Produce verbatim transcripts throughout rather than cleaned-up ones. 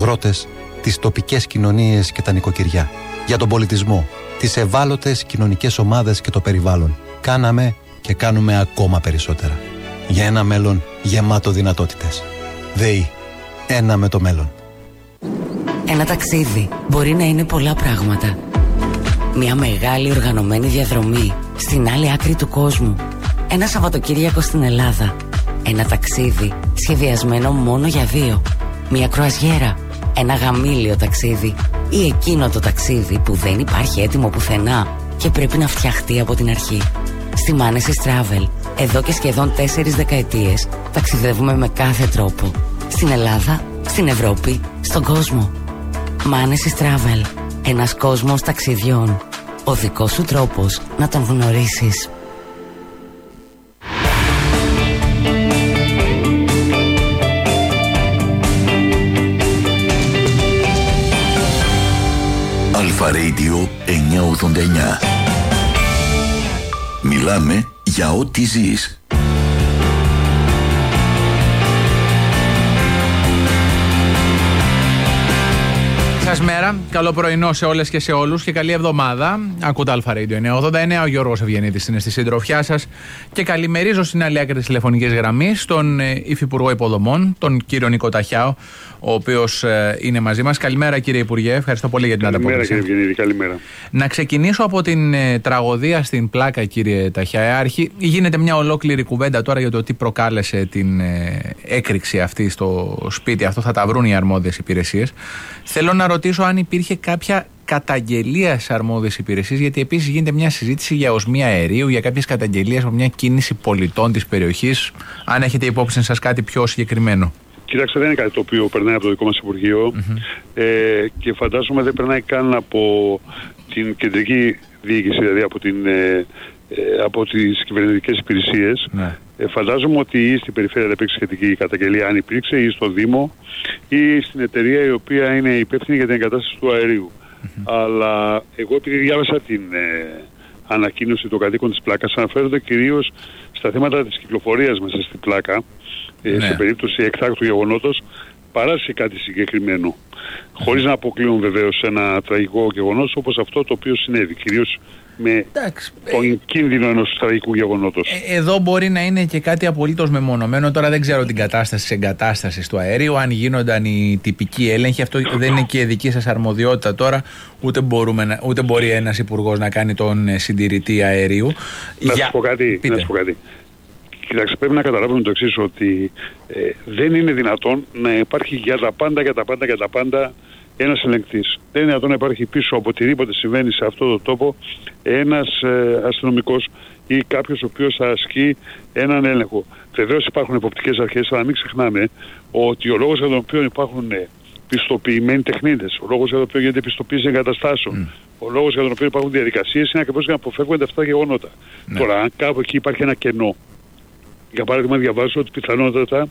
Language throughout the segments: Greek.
αγρότες, τις τοπικές κοινωνίες και τα νοικοκυριά. Για τον πολιτισμό, τις ευάλωτες κοινωνικές ομάδες και το περιβάλλον. Κάναμε και κάνουμε ακόμα περισσότερα. Για ένα μέλλον γεμάτο δυνατότητες. ΔΕΗ. Ένα με το μέλλον. Ένα ταξίδι μπορεί να είναι πολλά πράγματα. Μια μεγάλη οργανωμένη διαδρομή στην άλλη άκρη του κόσμου. Ένα Σαββατοκύριακο στην Ελλάδα. Ένα ταξίδι σχεδιασμένο μόνο για δύο. Μια κρουαζιέρα. Ένα γαμήλιο ταξίδι. Ή εκείνο το ταξίδι που δεν υπάρχει έτοιμο πουθενά και πρέπει να φτιαχτεί από την αρχή. Στη Manesis Travel, εδώ και σχεδόν τέσσερις δεκαετίες, ταξιδεύουμε με κάθε τρόπο. Στην Ελλάδα, στην Ευρώπη, στον κόσμο. Manesis Travel. Ένας κόσμος ταξιδιών. Ο δικός σου τρόπος να τον γνωρίσεις. Αλφα Radio εννιακόσια ογδόντα εννιά. Μιλάμε για ό,τι ζεις. Σας μέρα, καλό πρωινό σε όλες και σε όλους και καλή εβδομάδα. Ακούτε Αλφα Radio εννιακόσια ογδόντα εννιά, ο Γιώργος Ευγενήτης είναι στη συντροφιά σας και καλημερίζω στην άλλη άκρη της τηλεφωνικής γραμμής τον Υφυπουργό Υποδομών, τον κύριο Νίκο Ταχιάο, ο οποίος είναι μαζί μας. Καλημέρα κύριε Υπουργέ, ευχαριστώ πολύ για την ανταπόκριση. Καλημέρα κύριε Ευγενήτη, καλημέρα. Να ξεκινήσω από την ε, τραγωδία στην Πλάκα κύριε Ταχιάαρχη. Γίνεται μια ολόκληρη κουβέντα τώρα για το τι προκάλεσε την ε, έκρηξη αυτή στο σπίτι. Αυτό θα τα βρουν οι αρμόδιες υπηρεσίες. Θέλω να ρωτήσω αν υπήρχε κάποια καταγγελία στις αρμόδιες υπηρεσίες, γιατί επίσης γίνεται μια συζήτηση για οσμία αερίου, για κάποιες καταγγελίες από μια κίνηση πολιτών της περιοχής. Αν έχετε υπόψη σας κάτι πιο συγκεκριμένο. Κοιτάξτε, δεν είναι κάτι το οποίο περνάει από το δικό μας Υπουργείο mm-hmm. ε, και φαντάζομαι δεν περνάει καν από την κεντρική διοίκηση, δηλαδή από, την, ε, ε, από τις κυβερνητικές υπηρεσίες. Mm-hmm. Ε, φαντάζομαι ότι ή στην περιφέρεια δεν υπήρξε σχετική καταγγελία, αν υπήρξε, ή στο Δήμο, ή στην εταιρεία η οποία είναι υπεύθυνη για την εγκατάσταση του αερίου. Mm-hmm. Αλλά εγώ επειδή διάβασα την ε, ανακοίνωση των κατοίκων της Πλάκας, αναφέρονται κυρίως στα θέματα της κυκλοφορίας μέσα στην Πλάκα, ναι. σε περίπτωση εκτάκτου γεγονότος, παρά σε κάτι συγκεκριμένο. Mm-hmm. Χωρίς να αποκλείουν βεβαίως ένα τραγικό γεγονός όπως αυτό το οποίο συνέβη, κυρίως με Εντάξει, τον ε, κίνδυνο ενός τραγικού γεγονότος. Ε, εδώ μπορεί να είναι και κάτι απολύτως μεμονωμένο. Τώρα δεν ξέρω την κατάσταση της εγκατάστασης του αερίου, αν γίνονταν οι τυπικοί έλεγχοι. Αυτό δεν είναι και δική σας αρμοδιότητα τώρα. Ούτε, μπορούμε να, ούτε μπορεί ένας υπουργός να κάνει τον συντηρητή αερίου. Να Για... σου πω κάτι. Να σου πω κάτι. Κοιτάξτε, πρέπει να καταλάβουμε το εξής, ότι ε, δεν είναι δυνατόν να υπάρχει για τα πάντα, για τα πάντα, για τα πάντα ένας ελεγκτής. Δεν είναι δυνατόν να υπάρχει πίσω από οτιδήποτε συμβαίνει σε αυτό το τόπο ένας ε, αστυνομικός ή κάποιος ο οποίος θα ασκεί έναν έλεγχο. Βεβαίως υπάρχουν εποπτικές αρχές, αλλά μην ξεχνάμε ότι ο λόγος για τον οποίο υπάρχουν πιστοποιημένοι τεχνίτες, ο λόγος για τον οποίο γίνεται πιστοποίηση εγκαταστάσεων, mm. ο λόγος για τον οποίο υπάρχουν διαδικασίες είναι ακριβώς για να αποφεύγονται αυτά τα γεγονότα. Mm. Τώρα, αν κάπου εκεί υπάρχει ένα κενό, για παράδειγμα, διαβάζω ότι πιθανότατα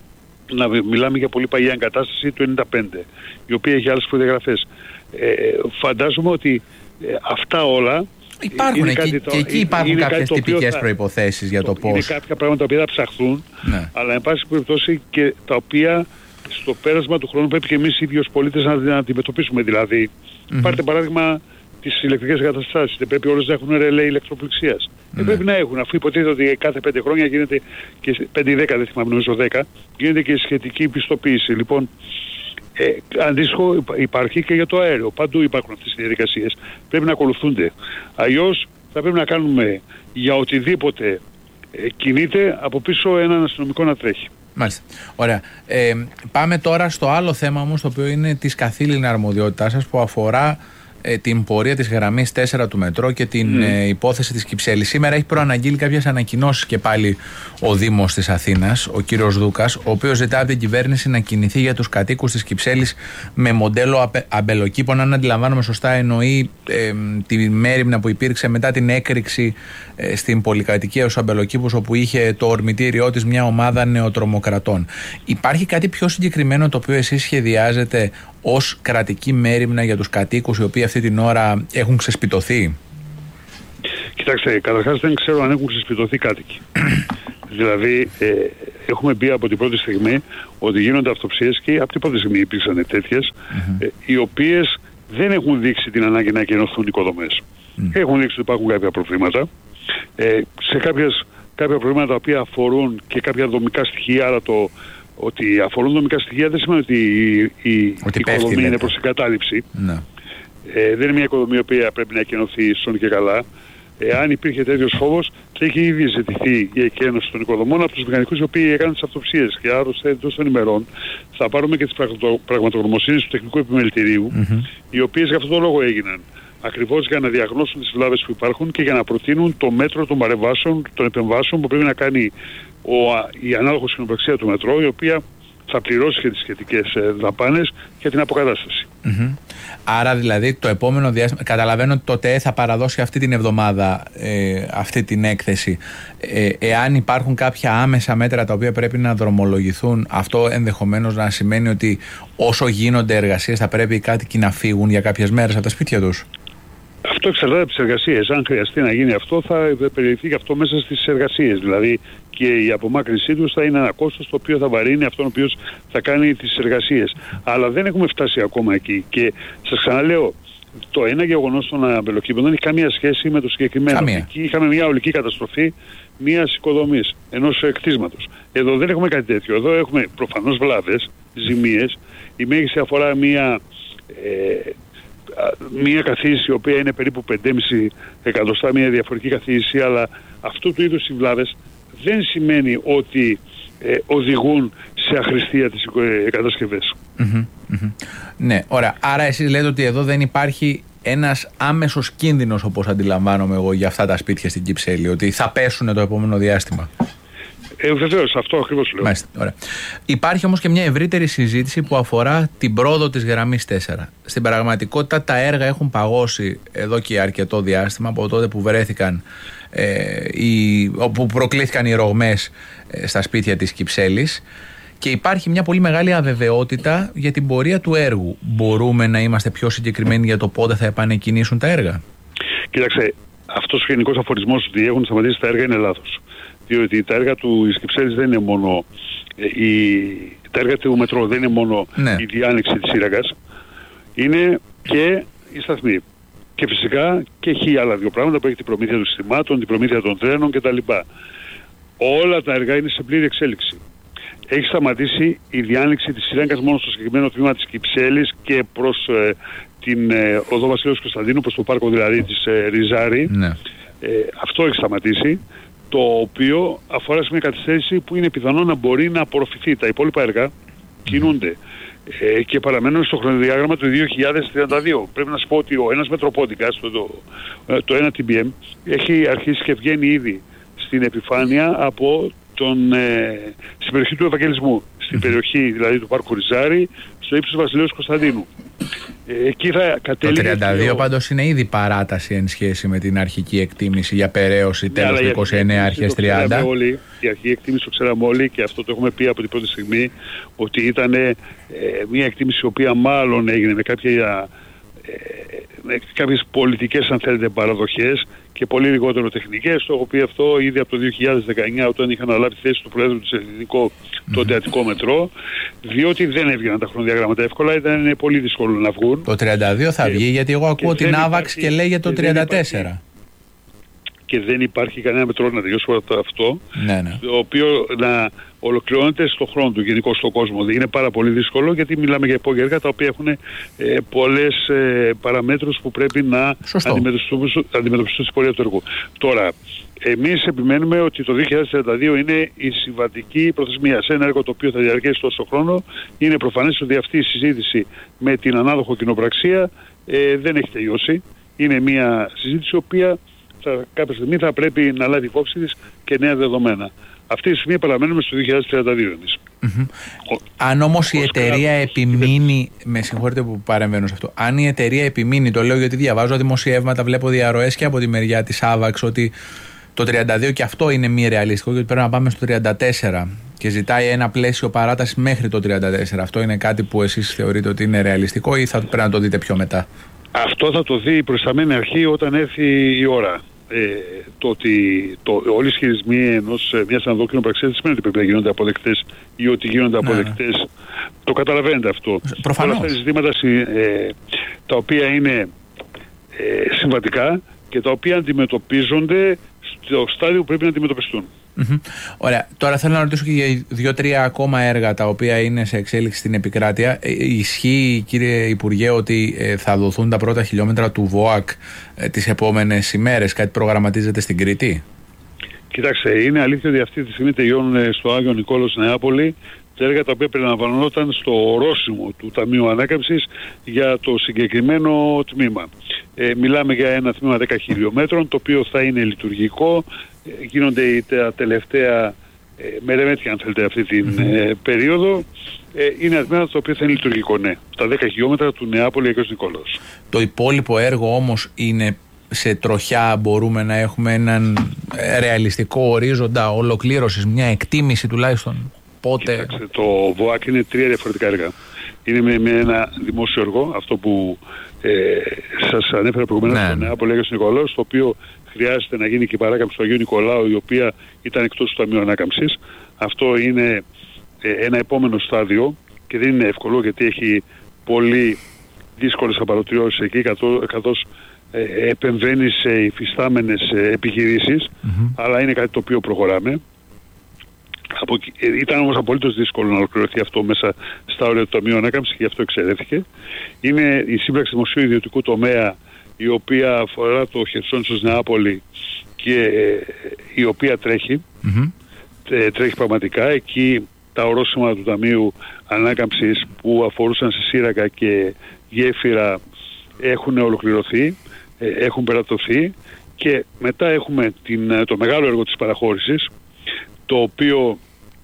να μιλάμε για πολύ παλιά εγκατάσταση του ενενήντα πέντε, η οποία έχει άλλες προδιαγραφές. Ε, φαντάζομαι ότι ε, αυτά όλα υπάρχουν εκεί, και, το, και εκεί υπάρχουν κάποιες τυπικές θα, προϋποθέσεις για το, το πώς. Είναι κάποια πράγματα τα οποία θα ψαχθούν, ναι. αλλά εν πάση περιπτώσει και τα οποία στο πέρασμα του χρόνου πρέπει και εμείς οι ίδιοι ως πολίτες να, να αντιμετωπίσουμε. Δηλαδή, mm-hmm. πάρτε παράδειγμα τις ηλεκτρικές εγκαταστάσεις. Δεν πρέπει όλες να έχουν ρελέ ηλεκτροπληξίας. Mm. Δεν πρέπει να έχουν, αφού υποτίθεται ότι κάθε πέντε χρόνια γίνεται και πέντε ή δέκα, δεν θυμάμαι, νομίζω δέκα, γίνεται και σχετική πιστοποίηση. Λοιπόν, ε, αντίστοιχο υπάρχει και για το αέριο. Παντού υπάρχουν αυτές οι διαδικασίες. Πρέπει να ακολουθούνται. Αλλιώς θα πρέπει να κάνουμε για οτιδήποτε ε, κινείται από πίσω έναν αστυνομικό να τρέχει. Μάλιστα. Ωραία. Ε, πάμε τώρα στο άλλο θέμα όμως, το οποίο είναι της καθήλυνα αρμοδιότητάς σας, που αφορά την πορεία της γραμμής τέσσερα του μετρό και την mm. ε, υπόθεση της Κυψέλης. Σήμερα έχει προαναγγείλει κάποιες ανακοινώσεις και πάλι ο Δήμος της Αθήνας, ο κύριος Δούκας, ο οποίος ζητά από την κυβέρνηση να κινηθεί για τους κατοίκους της Κυψέλης με μοντέλο απε, αμπελοκήπων. Αν αντιλαμβάνομαι σωστά, εννοεί ε, τη μέριμνα που υπήρξε μετά την έκρηξη ε, στην πολυκατοικία στους αμπελοκήπους, όπου είχε το ορμητήριό της μια ομάδα νεοτρομοκρατών. Υπάρχει κάτι πιο συγκεκριμένο το οποίο εσείς σχεδιάζετε ως κρατική μέριμνα για τους κατοίκους οι οποίοι αυτή την ώρα έχουν ξεσπιτωθεί? Κοιτάξτε, καταρχάς δεν ξέρω αν έχουν ξεσπιτωθεί κάτοικοι. Δηλαδή, ε, έχουμε πει από την πρώτη στιγμή ότι γίνονται αυτοψίες και από την πρώτη στιγμή υπήρξαν τέτοιες, mm-hmm. ε, οι οποίες δεν έχουν δείξει την ανάγκη να εκενωθούν οικοδομές. Mm. Έχουν δείξει ότι υπάρχουν κάποια προβλήματα. Ε, σε κάποιες, κάποια προβλήματα τα οποία αφορούν και κάποια δομικά στοιχεία, αλλά το ότι αφορούν δομικά στοιχεία δεν σημαίνει ότι η, η ότι οικοδομή πέφτει, είναι προς εγκατάλειψη. Mm. Ε, δεν είναι μια οικοδομή η οποία πρέπει να εκενωθεί στον και καλά. Εάν υπήρχε τέτοιος φόβος, θα είχε ήδη ζητηθεί η εκένωση των οικοδομών από τους μηχανικούς οι οποίοι έκαναν τις αυτοψίες. Και άλλωστε εντός των ημερών θα πάρουμε και τις πραγματογνωμοσύνες του τεχνικού επιμελητηρίου, mm-hmm. οι οποίες για αυτόν τον λόγο έγιναν. Ακριβώς για να διαγνώσουν τις βλάβες που υπάρχουν και για να προτείνουν το μέτρο των παρεμβάσεων, των επεμβάσεων που πρέπει να κάνει ο, η ανάλογη κοινοπραξία του μετρό, η οποία θα πληρώσει και τις σχετικές δαπάνες για την αποκατάσταση. Mm-hmm. Άρα δηλαδή το επόμενο διάστημα, καταλαβαίνω ότι το ΤΕ θα παραδώσει αυτή την εβδομάδα ε, αυτή την έκθεση. Ε, εάν υπάρχουν κάποια άμεσα μέτρα τα οποία πρέπει να δρομολογηθούν, αυτό ενδεχομένως να σημαίνει ότι όσο γίνονται εργασίες θα πρέπει οι κάτοικοι να φύγουν για κάποιες μέρες από τα σπίτια τους. Αυτό εξαρτάται από τις εργασίες. Αν χρειαστεί να γίνει αυτό, θα περιληφθεί και αυτό μέσα στις εργασίες. Δηλαδή και η απομάκρυνσή τους θα είναι ένα κόστος το οποίο θα βαρύνει αυτόν ο οποίος θα κάνει τις εργασίες. Αλλά δεν έχουμε φτάσει ακόμα εκεί. Και σας ξαναλέω, το ένα γεγονός των αμπελοκήπων δεν έχει καμία σχέση με το συγκεκριμένο. Καμία. Εκεί είχαμε μια ολική καταστροφή μιας οικοδομής, ενός κτίσματος. Εδώ δεν έχουμε κάτι τέτοιο. Εδώ έχουμε προφανώς βλάβες, ζημίες. Η μέγιστη αφορά μια. Ε, μια καθίηση η οποία είναι περίπου πέντε κόμμα πέντε εκατοστά, μια διαφορετική καθίηση, αλλά αυτού του είδους οι βλάβες δεν σημαίνει ότι ε, οδηγούν σε αχρηστία τις ε, κατασκευές. Mm-hmm, mm-hmm. Ναι, ωραία. Άρα εσείς λέτε ότι εδώ δεν υπάρχει ένας άμεσος κίνδυνος, όπως αντιλαμβάνομαι εγώ, για αυτά τα σπίτια στην Κυψέλη, ότι θα πέσουν το επόμενο διάστημα. Ε, βεβαίως, αυτό ακριβώς λέω. Μάλιστα, ωραία. Υπάρχει όμως και μια ευρύτερη συζήτηση που αφορά την πρόοδο της γραμμής τέσσερα. Στην πραγματικότητα τα έργα έχουν παγώσει εδώ και αρκετό διάστημα, από τότε που βρέθηκαν, ε, οι, όπου προκλήθηκαν οι ρογμές ε, στα σπίτια της Κυψέλης, και υπάρχει μια πολύ μεγάλη αβεβαιότητα για την πορεία του έργου. Μπορούμε να είμαστε πιο συγκεκριμένοι για το πότε θα επανεκκινήσουν τα έργα? Κοίταξε, αυτός ο γενικός αφορισμός ότι έχουν σταματήσει τα έργα είναι λάθος. Διότι τα έργα του Κυψέλης δεν είναι μόνο η, τα έργα του μετρό δεν είναι μόνο ναι. η διάνοιξη της σύραγγας, είναι και η σταθμή. Και φυσικά και έχει άλλα δύο πράγματα που έχει την προμήθεια των συστημάτων, την προμήθεια των τρένων κτλ. Όλα τα έργα είναι σε πλήρη εξέλιξη. Έχει σταματήσει η διάνοιξη της σύραγγας μόνο στο συγκεκριμένο τμήμα της Κυψέλης και προς ε, την ε, οδό Βασιλέως Κωνσταντίνου, προς το πάρκο δηλαδή της ε, Ριζάρη. Ναι. Ε, αυτό έχει σταματήσει, το οποίο αφορά σε μια καθυστέρηση που είναι πιθανό να μπορεί να απορροφηθεί. Τα υπόλοιπα έργα κινούνται ε, και παραμένουν στο χρονοδιάγραμμα του δύο χιλιάδες τριάντα δύο. Πρέπει να σου πω ότι ο ένας μετροπόντικας, το, το, το ένα τι μπι εμ, έχει αρχίσει και βγαίνει ήδη στην επιφάνεια από τον, ε, στην περιοχή του Ευαγγελισμού, στην περιοχή δηλαδή του πάρκου Ριζάρη, στο ύψος του Βασιλέως Κωνσταντίνου. Ε, εκεί θα κατέληγε. Το τριάντα δύο ο... πάντως είναι ήδη παράταση εν σχέση με την αρχική εκτίμηση για περαίωση τέλος του είκοσι εννέα αρχές τριάντα. Όλοι, η αρχική εκτίμηση το ξέραμε όλοι και αυτό το έχουμε πει από την πρώτη στιγμή, ότι ήταν ε, μια εκτίμηση η οποία μάλλον έγινε με κάποια ε, με κάποιες πολιτικές αν θέλετε παραδοχές και πολύ λιγότερο τεχνικές. Το έχω πει αυτό ήδη από το δύο χιλιάδες δεκαεννιά όταν είχαν αναλάβει τη θέση του Προέδρου του Ελληνικού mm-hmm. τότε Αττικό Μετρό, διότι δεν έβγαιναν τα χρονοδιαγράμματα εύκολα, ήταν πολύ δύσκολο να βγουν. Το τριάντα δύο θα βγει, γιατί εγώ ακούω την άβαξ και λέει για το τριάντα τέσσερα. Και δεν υπάρχει κανένα μετρό να τελειώσει αυτό, ναι, ναι. το οποίο να ολοκληρώνεται στον χρόνο του γενικώ στον κόσμο. Είναι πάρα πολύ δύσκολο, γιατί μιλάμε για υπόγεια τα οποία έχουν ε, πολλές ε, παραμέτρους που πρέπει να αντιμετωπιστούν στην πορεία του έργου. Τώρα, εμείς επιμένουμε ότι το δύο χιλιάδες τριάντα δύο είναι η συμβατική προθεσμία σε ένα έργο το οποίο θα διαρκέσει τόσο χρόνο. Είναι προφανές ότι αυτή η συζήτηση με την ανάδοχο κοινοπραξία ε, δεν έχει τελειώσει. Είναι μια συζήτηση η οποία θα, κάποια στιγμή θα πρέπει να λάβει υπόψη της και νέα δεδομένα. Αυτή τη στιγμή παραμένουμε στο δύο χιλιάδες τριάντα δύο εμείς. Mm-hmm. Ο, αν όμως η εταιρεία επιμείνει, με συγχωρείτε που παρεμβαίνω σε αυτό, αν η εταιρεία επιμείνει, το λέω γιατί διαβάζω δημοσιεύματα, βλέπω διαρροές και από τη μεριά της άβαξ ότι το τριάντα δύο και αυτό είναι μη ρεαλιστικό και ότι πρέπει να πάμε στο τριάντα τέσσερα και ζητάει ένα πλαίσιο παράταση μέχρι το τριάντα τέσσερα. Αυτό είναι κάτι που εσείς θεωρείτε ότι είναι ρεαλιστικό ή θα πρέπει να το δείτε πιο μετά? Αυτό θα το δει η προϊσταμένη αρχή όταν έρθει η ώρα. ε, το ότι το, όλοι οι ισχυρισμοί ενός, μιας ανδόκρινοπραξίας δεν σημαίνει ότι πρέπει να γίνονται αποδεκτές ή ότι γίνονται αποδεκτές. Ναι. Το καταλαβαίνετε αυτό. Προφανώς. Όλα αυτά είναι ζητήματα ε, τα οποία είναι ε, συμβατικά και τα οποία αντιμετωπίζονται στο στάδιο που πρέπει να αντιμετωπιστούν. Mm-hmm. Ωραία. Τώρα θέλω να ρωτήσω και για δύο-τρία ακόμα έργα τα οποία είναι σε εξέλιξη στην επικράτεια. Ε, ισχύει, κύριε Υπουργέ, ότι ε, θα δοθούν τα πρώτα χιλιόμετρα του ΒΟΑΚ ε, τις επόμενες ημέρες? Κάτι προγραμματίζεται στην Κρήτη? Κοιτάξτε, είναι αλήθεια ότι αυτή τη στιγμή τελειώνουν στο Άγιο Νικόλαος Νεάπολη τα έργα τα οποία περιλαμβανόταν στο ορόσημο του Ταμείου Ανάκαμψης για το συγκεκριμένο τμήμα. Ε, μιλάμε για ένα τμήμα δέκα χιλιόμετρων, το οποίο θα είναι λειτουργικό. Ε, γίνονται τα τελευταία ε, μερεμέτια, αν θέλετε, αυτή την ε, περίοδο. Ε, είναι ένα τμήμα το οποίο θα είναι λειτουργικό, ναι. Τα δέκα χιλιόμετρα του Νεάπολη Αγίος Νικόλαος. Το υπόλοιπο έργο όμως είναι σε τροχιά? Μπορούμε να έχουμε έναν ρεαλιστικό ορίζοντα ολοκλήρωσης, μια εκτίμηση τουλάχιστον? Πότε? Κοιτάξτε, το ΒΟΑΚ είναι τρία διαφορετικά έργα. Είναι με, με ένα δημόσιο έργο, αυτό που ε, σας ανέφερα προηγουμένως, ναι, στο Νεάπολη Αγίος Νικόλαος, το οποίο χρειάζεται να γίνει και η παράκαμψη του Αγίου Νικολάου, η οποία ήταν εκτός του Ταμείου Ανάκαμψης. Αυτό είναι ε, ένα επόμενο στάδιο και δεν είναι εύκολο, γιατί έχει πολύ δύσκολες απαλωτριώσεις εκεί, καθώς ε, επεμβαίνει σε υφιστάμενες ε, επιχειρήσεις, mm-hmm. αλλά είναι κάτι το οποίο προχωράμε. Από, ήταν όμως απολύτως δύσκολο να ολοκληρωθεί αυτό μέσα στα όρια του Ταμείου Ανάκαμψης και γι' αυτό εξαιρέθηκε. Είναι η σύμπραξη δημοσίου ιδιωτικού τομέα, η οποία αφορά το Χερσόνησος Νεάπολη και ε, η οποία τρέχει. Mm-hmm. Ε, τρέχει πραγματικά. Εκεί τα ορόσημα του Ταμείου Ανάκαμψης που αφορούσαν σε σύραγγα και γέφυρα έχουν ολοκληρωθεί, ε, έχουν περατωθεί, και μετά έχουμε την, το μεγάλο έργο της παραχώρησης, το οποίο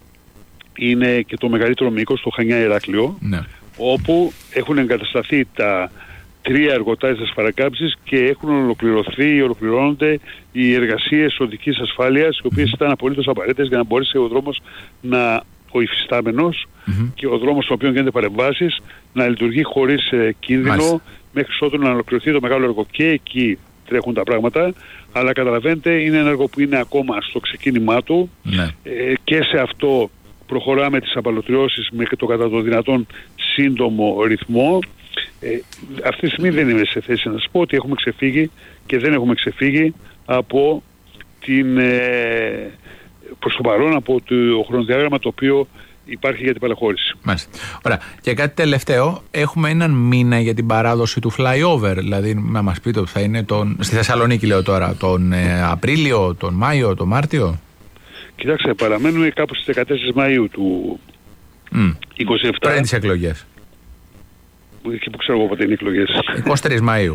είναι και το μεγαλύτερο μήκος, το Χανιά Ηράκλειο, ναι, όπου έχουν εγκατασταθεί τα τρία εργοτάξια της παρακάμψης και έχουν ολοκληρωθεί, ολοκληρώνονται οι εργασίες οδικής ασφάλειας, οι οποίες mm-hmm. ήταν απολύτως απαραίτητες για να μπορέσει ο δρόμος να, ο υφιστάμενος mm-hmm. και ο δρόμος στον οποίο γίνονται παρεμβάσεις, να λειτουργεί χωρίς ε, κίνδυνο, Μάλιστα. μέχρι ότου να ολοκληρωθεί το μεγάλο έργο. Και εκεί τρέχουν τα πράγματα, αλλά καταλαβαίνετε, είναι ένα έργο που είναι ακόμα στο ξεκίνημά του, ναι. ε, και σε αυτό προχωράμε τις απαλωτριώσεις με το κατά το δυνατόν σύντομο ρυθμό. Ε, αυτή τη στιγμή δεν είμαι σε θέση να σας πω ότι έχουμε ξεφύγει και δεν έχουμε ξεφύγει από την, ε, προς το παρόν, από το χρονοδιάγραμμα το οποίο υπάρχει για την παραχώρηση. Μάλιστα. Ωραία. Και κάτι τελευταίο, έχουμε έναν μήνα για την παράδοση του flyover, δηλαδή να μας πείτε ότι θα είναι τον, στη Θεσσαλονίκη λέω τώρα, τον ε, Απρίλιο, τον Μάιο, τον Μάρτιο? Κοιτάξτε, παραμένουμε κάπου στις δεκατέσσερις Μαΐου του mm. είκοσι επτά. Πριν τις εκλογές. Εκεί που ξέρω εγώ πότε είναι οι εκλογές. είκοσι τρεις Μαΐου.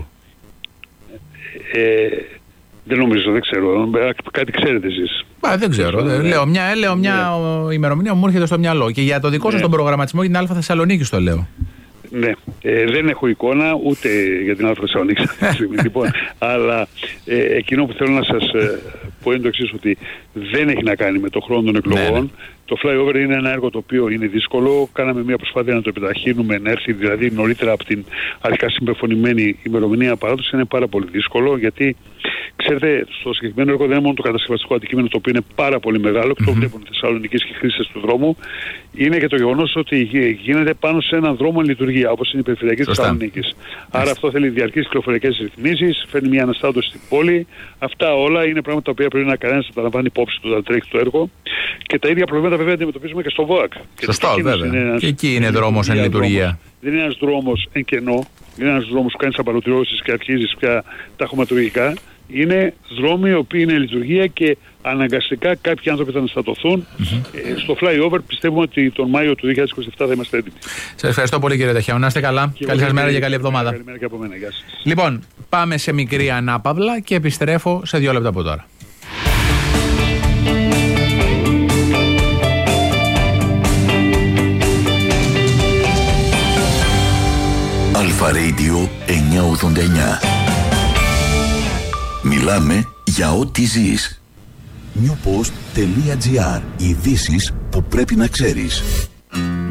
Ε, δεν νομίζω, δεν ξέρω. Κάτι ξέρετε εσείς. Α, δεν ξέρω. Ναι. Λέω μια, λέω μια ναι. ημερομηνία που μου έρχεται στο μυαλό. Και για το δικό σας ναι. τον προγραμματισμό για την Αλφα Θεσσαλονίκη το λέω. Ναι. Ε, δεν έχω εικόνα ούτε για την Αλφα Θεσσαλονίκη. λοιπόν, αλλά ε, εκείνο που θέλω να σας ε, πω είναι το εξής, ότι δεν έχει να κάνει με το χρόνο των εκλογών. Ναι, ναι. Το flyover είναι ένα έργο το οποίο είναι δύσκολο. Κάναμε μια προσπάθεια να το επιταχύνουμε, να έρθει δηλαδή νωρίτερα από την αρχικά συμπεφωνημένη ημερομηνία παράδοση. Είναι πάρα πολύ δύσκολο, γιατί ξέρετε, στο συγκεκριμένο έργο δεν είναι μόνο το κατασκευαστικό αντικείμενο, το οποίο είναι πάρα πολύ μεγάλο, και mm-hmm. το βλέπουν οι Θεσσαλονικείς και οι χρήστες του δρόμου. Είναι και το γεγονός ότι γίνεται πάνω σε έναν δρόμο εν λειτουργία, όπως είναι η περιφερειακή της Θεσσαλονίκης. Άρα αυτό θέλει διαρκείς κυκλοφοριακές ρυθμίσεις, φέρνει μια αναστάτωση στην πόλη. Αυτά όλα είναι πράγματα τα οποία πρέπει να κανένας να τα λαμβάνει υπόψη του όταν τρέχει το έργο. Και τα ίδια προβλήματα βέβαια αντιμετωπίζουμε και στο ΒΟΑΚ. Σωστό, βέβαια. Ένας, και εκεί είναι δρόμος εν λειτουργία. Δρόμος. Δεν είναι ένας δρόμος εν κενό, είναι ένας δρόμος που κάνεις απαλωτριώσεις και αρχίζεις πια τα χωματουργικά. Είναι δρόμοι οι οποίοι είναι λειτουργία και αναγκαστικά κάποιοι άνθρωποι θα αναστατωθούν. Mm-hmm. Ε, στο flyover πιστεύουμε ότι τον Μάιο του δύο χιλιάδες είκοσι επτά θα είμαστε έτοιμοι. Σας ευχαριστώ πολύ, κύριε Ταχιάου. Να είστε καλά. Και καλή σας μέρα και καλή εβδομάδα. Καλημέρα και από μένα. Γεια σας. Λοιπόν, πάμε σε μικρή ανάπαυλα και επιστρέφω σε δύο λεπτά από τώρα. Αλφα Radio εννιακόσια ογδόντα εννιά. Μιλάμε για ό,τι ζεις. newpost.gr. Ειδήσεις που πρέπει να ξέρεις.